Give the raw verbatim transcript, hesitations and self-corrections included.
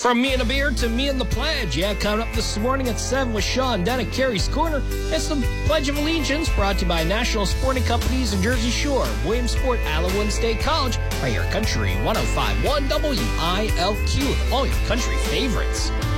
From Me and a Beer to Me and the Pledge. Yeah, coming up this morning at seven with Sean Dunn at Carrie's Corner. It's the Pledge of Allegiance brought to you by National Sporting Companies and Jersey Shore. Williamsport, Allen State College. Right here, Country one oh five point one W I L Q. All your country favorites.